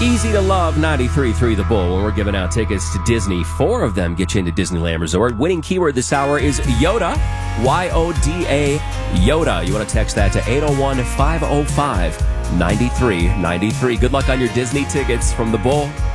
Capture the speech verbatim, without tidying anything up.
Easy to love ninety-three point three The Bull when we're giving out tickets to Disney. Four of them get you into Disneyland Resort. Winning keyword this hour is Yoda. Y O D A, Yoda. You want to text that to eight oh one, five oh five, nine three nine three. Good luck on your Disney tickets from The Bull.